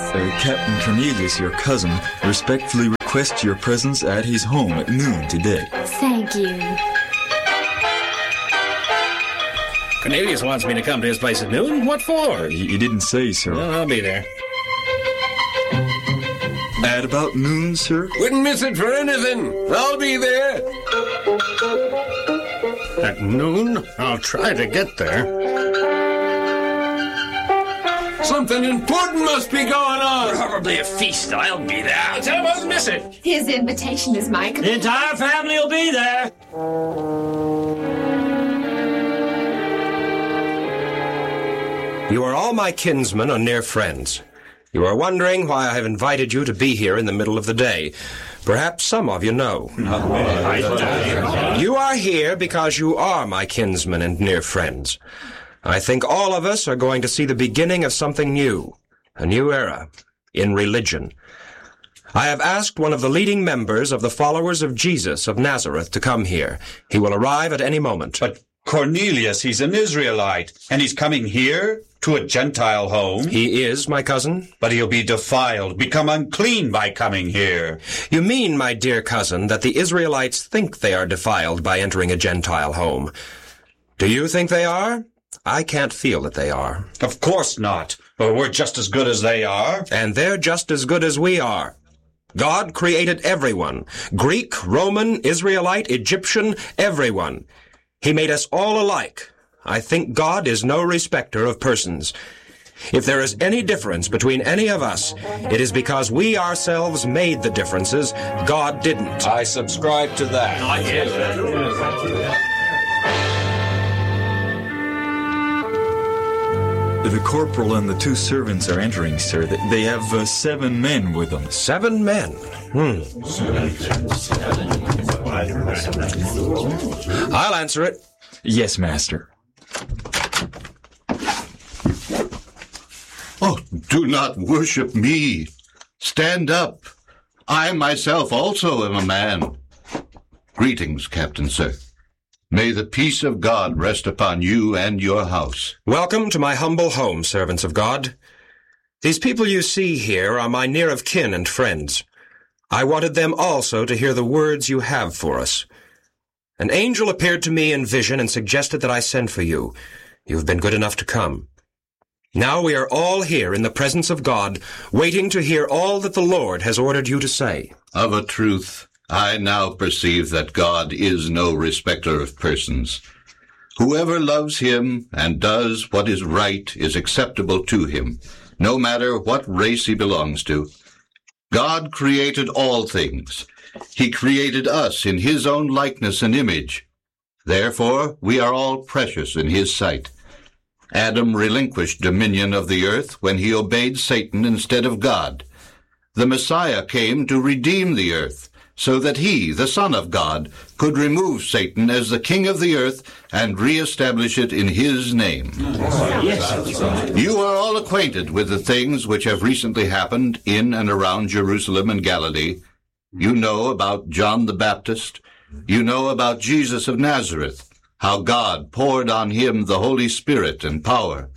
Captain Cornelius, your cousin, respectfully requests your presence at his home at noon today. Thank you. Cornelius wants me to come to his place at noon? What for? He didn't say, sir. Well, I'll be there. At about noon, sir? Wouldn't miss it for anything. I'll be there. At noon? I'll try to get there. Something important must be going on. Probably a feast. I'll be there. I won't miss it. His invitation is my The entire family will be there. You are all my kinsmen and near friends. You are wondering why I have invited you to be here in the middle of the day. Perhaps some of you know. You are here because you are my kinsmen and near friends. I think all of us are going to see the beginning of something new, a new era, in religion. I have asked one of the leading members of the followers of Jesus of Nazareth to come here. He will arrive at any moment. But Cornelius, he's an Israelite, and he's coming here to a Gentile home. He is, my cousin. But he'll be defiled, become unclean by coming here. You mean, my dear cousin, that the Israelites think they are defiled by entering a Gentile home. Do you think they are? I can't feel that they are. Of course not. But we're just as good as they are. And they're just as good as we are. God created everyone. Greek, Roman, Israelite, Egyptian, everyone. He made us all alike. I think God is no respecter of persons. If there is any difference between any of us, it is because we ourselves made the differences. God didn't. I subscribe to that. The corporal and the two servants are entering, sir. They have 7 men with them. 7 men? I'll answer it. Yes, master. Oh, do not worship me. Stand up. I myself also am a man. Greetings, Captain, sir. May the peace of God rest upon you and your house. Welcome to my humble home, servants of God. These people you see here are my near of kin and friends. I wanted them also to hear the words you have for us. An angel appeared to me in vision and suggested that I send for you. You have been good enough to come. Now we are all here in the presence of God, waiting to hear all that the Lord has ordered you to say. Of a truth, I now perceive that God is no respecter of persons. Whoever loves him and does what is right is acceptable to him, no matter what race he belongs to. God created all things. He created us in his own likeness and image. Therefore, we are all precious in his sight. Adam relinquished dominion of the earth when he obeyed Satan instead of God. The Messiah came to redeem the earth, so that he, the Son of God, could remove Satan as the king of the earth and reestablish it in his name. You are all acquainted with the things which have recently happened in and around Jerusalem and Galilee. You know about John the Baptist. You know about Jesus of Nazareth, how God poured on him the Holy Spirit and power.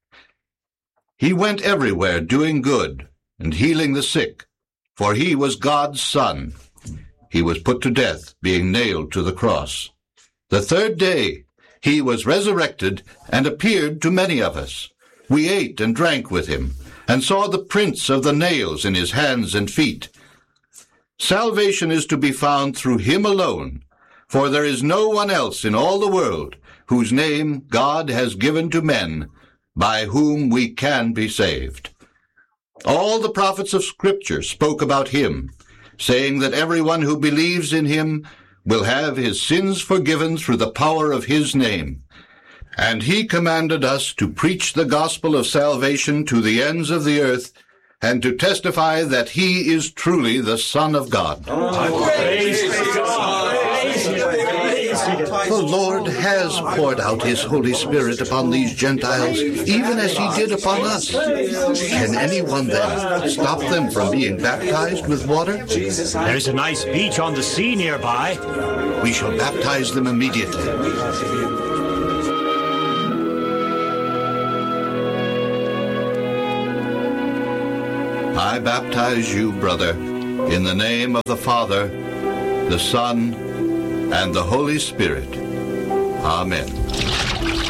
He went everywhere doing good and healing the sick, for he was God's Son. He was put to death, being nailed to the cross. The third day he was resurrected and appeared to many of us. We ate and drank with him, and saw the prints of the nails in his hands and feet. Salvation is to be found through him alone, for there is no one else in all the world whose name God has given to men, by whom we can be saved. All the prophets of Scripture spoke about him, saying that everyone who believes in him will have his sins forgiven through the power of his name. And he commanded us to preach the gospel of salvation to the ends of the earth, and to testify that he is truly the Son of God. The Lord has poured out his Holy Spirit upon these Gentiles, even as he did upon us. Can anyone then stop them from being baptized with water? There's a nice beach on the sea nearby. We shall baptize them immediately. I baptize you, brother, in the name of the Father, the Son, and the Holy Spirit. Amen.